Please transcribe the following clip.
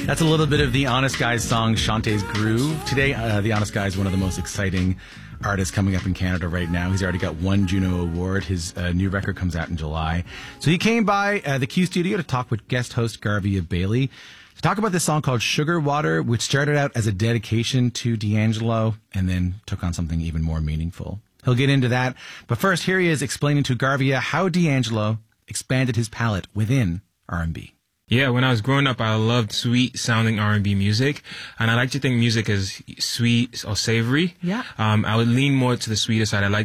That's a little bit of the Honest Guys song, Shantae's Groove. Today, the Honest Guy is one of the most exciting artists coming up in Canada right now. He's already got one Juno Award. His new record comes out in July. So he came by the Q Studio to talk with guest host Garvia Bailey to talk about this song called Sugar Water, which started out as a dedication to D'Angelo and then took on something even more meaningful. He'll get into that. But first, here he is explaining to Garvia how D'Angelo expanded his palette within R&B. Yeah, when I was growing up, I loved sweet-sounding R&B music, and I like to think music is sweet or savory. Yeah. I would lean more to the sweeter side. I like